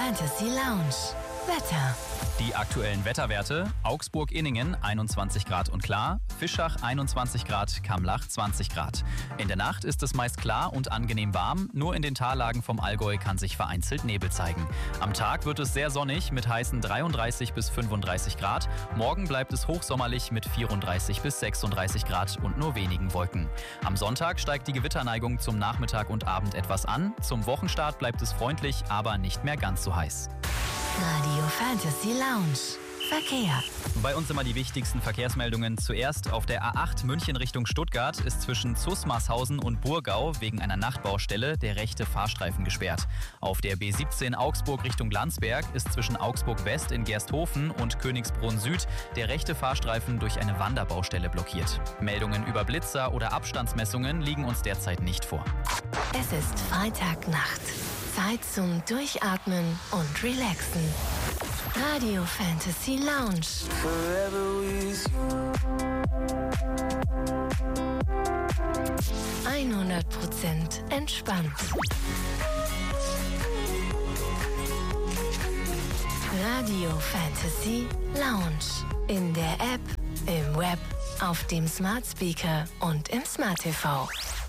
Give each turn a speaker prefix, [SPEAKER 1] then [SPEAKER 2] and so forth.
[SPEAKER 1] Fantasy Lounge. Wetter.
[SPEAKER 2] Die aktuellen Wetterwerte: Augsburg-Inningen 21 Grad und klar, Fischach 21 Grad, Kamlach 20 Grad. In der Nacht ist es meist klar und angenehm warm, nur in den Tallagen vom Allgäu kann sich vereinzelt Nebel zeigen. Am Tag wird es sehr sonnig mit heißen 33 bis 35 Grad, morgen bleibt es hochsommerlich mit 34 bis 36 Grad und nur wenigen Wolken. Am Sonntag steigt die Gewitterneigung zum Nachmittag und Abend etwas an, zum Wochenstart bleibt es freundlich, aber nicht mehr ganz so heiß.
[SPEAKER 1] Radio Fantasy Lounge. Verkehr.
[SPEAKER 2] Bei uns immer die wichtigsten Verkehrsmeldungen. Zuerst auf der A8 München Richtung Stuttgart ist zwischen Zusmarshausen und Burgau wegen einer Nachtbaustelle der rechte Fahrstreifen gesperrt. Auf der B17 Augsburg Richtung Landsberg ist zwischen Augsburg West in Gersthofen und Königsbrunn Süd der rechte Fahrstreifen durch eine Wanderbaustelle blockiert. Meldungen über Blitzer oder Abstandsmessungen liegen uns derzeit nicht vor.
[SPEAKER 1] Es ist Freitagnacht. Zeit zum Durchatmen und Relaxen. Radio Fantasy Lounge.
[SPEAKER 3] Forever with you.
[SPEAKER 1] 100% entspannt. Radio Fantasy Lounge. In der App, im Web, auf dem Smart Speaker und im Smart TV.